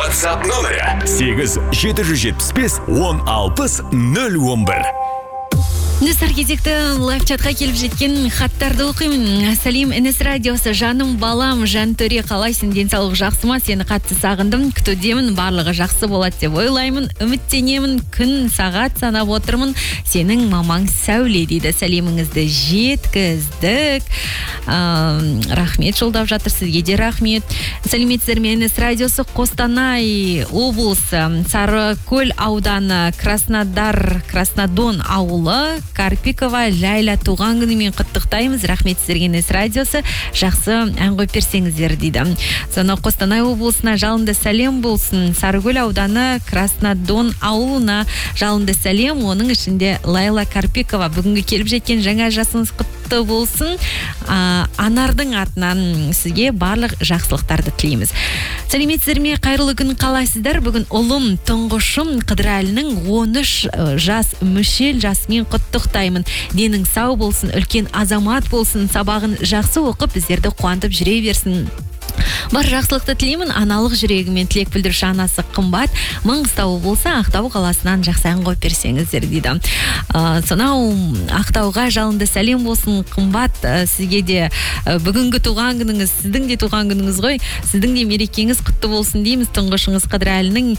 WhatsApp нөмірі 8-775-1060-011. Несар кезекті лайфчатқа келіп жеткен хаттарды оқимын. Сәлем, Энес радиосы, жаным, балам, Жантөре, қалайсың, денсаулық жақсы ма? Сені қатты сағындым, күтудемін, барлығы жақсы болады деп ойлаймын, үміттенемін, күн сағат санап отырмын. Сенің мамаң Сәуле дейді. Сәлеміңізді жеткіздік. Рахмет жолдап жатыр, сізге де рахмет. Сәлеметсіздер ме? Энес радиосы, Қостанай облысы, Сарыкөл ауданы, Краснодон ауылы, Карпикова Лайла туған күнімен құттықтаймыз. Рахмет сіздерге, Энес радиосы. Жақсы ән қойып берсеңіздер дейді. Соны Қостанай облысына жалынды сәлем болсын. Сарыкөл ауданы, Краснодон ауылына жалынды сәлем. Оның ішінде Лайла Карпикова. Бүгінгі келіп жеткен жаңа жасыңыз құтты болсын. Анардың атынан сізге барлық жақсылықтарды тілейміз. Сәлеметсіздер ме? Қайырлы күн, қалайсыздар? Бүгін ұлым, тұңғышым Қыдырәлінің 13 жас мүшел жасымен құттықтаймын. Денің сау болсын, үлкен азамат болсын, сабағын жақсы оқып, біздерді қуантып жүре берсін. Бар жақсылықты тілеймін. Аналық жүрегімен тілек білдіруші анасы қымбат. Маңғыстау болса, Ақтау қаласынан жақсы ән қойып берсеңіздер дейді. Сонау Ақтауға жалынды сәлем болсын, қымбат. Сізге де бүгінгі туған күніңіз, сіздің де туған күніңіз ғой. Сіздің де мерекеңіз құтты болсын дейміз. Тұңғышыңыз Қыдырәлінің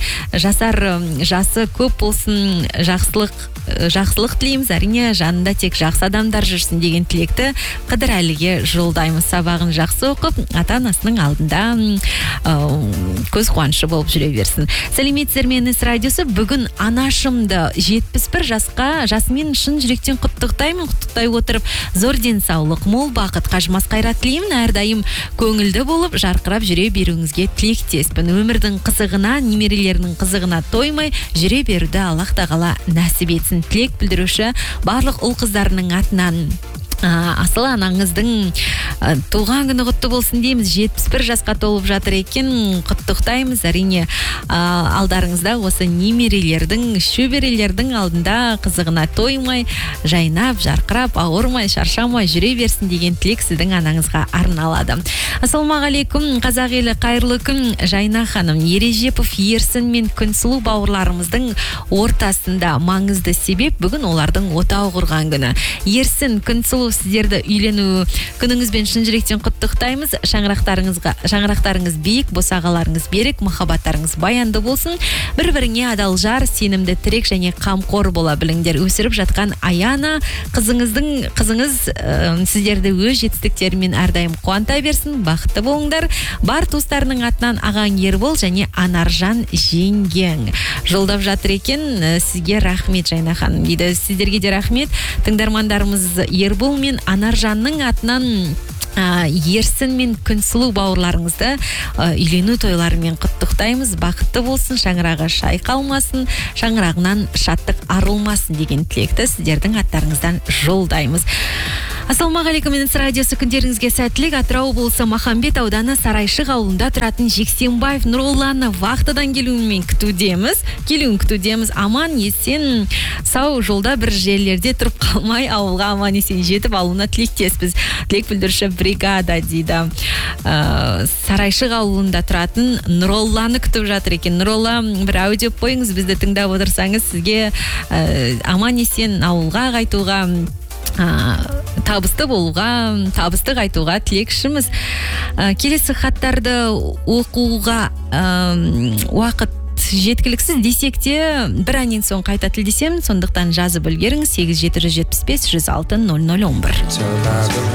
жасы көп болсын, жақсылық тілейміз. Әрине жанында тек жақсы адамдар жүрсін деген тілекті Қыдырәліге жолдаймыз. Сабағын жақсы оқып, ата-анасының алдында көз қуанышы болып жүре берсін. Сәлеметсіздер ме? Энес радиосы, бүгін анашымды 71 жасымен шын жүректен құттықтай отырып, зор денсаулық, мол бақыт, қажымас қайрат тілеймін. Әрдайым көңілді болып, жарқырап жүре беруіңізге тілектеспін. Өмірдің қызығына, немерелерінің қызығына тоймай жүре беруді Аллах тағала нәсіп етсін. Тілек білдіруші барлық ұл қыздарының атынан асыл анаңыздың туған күні құтты болсын дейміз. 71 жасқа толып жатыр екен, құттықтаймыз. Әрине алдарыңызда осы немерелердің, шөберелердің алдында қызығына тоймай, жайнап, жарқырап, ауырмай, шаршамай жүре берсін деген тілек сіздің анаңызға арналады. Ассалаумағалейкум, қазақ елі, қайырлы күн. Жайна ханым, Ережепов Ерсін мен Күнсұлу бауырларымыздың ортасында маңызды себеп бүгін олардың отау құрған күні. Ерсін, Күнсұлу, сіздерді үйлену күніңізбен шын жүректен құттықтаймыз. Шаңырақтарыңыз биік, босағаларыңыз берік, махаббаттарыңыз баянды болсын. Бір-біріңе адал жар, сенімді тірек және қамқор бола біліңдер. Өсіріп жатқан Аяна қызыңыз сіздерді өз жетістіктерімен әрдайым қуанта берсін. Бақытты болыңдар. Бар туыстарының атынан ағаң Ербол және Анаржан жеңгең жолдап жатыр екен. Сізге рахмет, Жайна ханым дейді. Сіздерге де рахмет. Тыңдармандарымыз Ербол мен Анаржанның атынан Ерсін мен Күнсұлу бауырларыңызды үйлену тойларымен құттықтаймыз. Бақытты болсын, шаңырағы шайқалмасын, шаңырағынан шаттық арылмасын деген тілекті сіздердің аттарыңыздан жолдаймыз. Ассалаумағалейкум, Энес радиосы, күндеріңізге сәттілік. Атырау болысы Махамбет ауданы Сарайшық ауылында тұратын Жексенбаев Нұролланы вақтыдан келуін күтудеміз. Аман есен сау жолда бір жерлерде тұрып қалмай, ауылға аман есен жетіп алуына тілектеспіз. Тілек білдіруші бригада дейді. Сарайшық ауылында тұратын Нұролланы күтіп жатыр екен. Нұролла, бір аудио қойыңыз, бізді тыңдап отырсаңыз, сізге аман есен ауылға қайтуға, табысты болуға, табысты қайтуға тілекшіміз. Келесі хаттарды оқуға уақыт жеткіліксіз десек те, бір әннен соң қайта тілдесем, сондықтан жазып үлгеріңіз. 8-775-106-0011.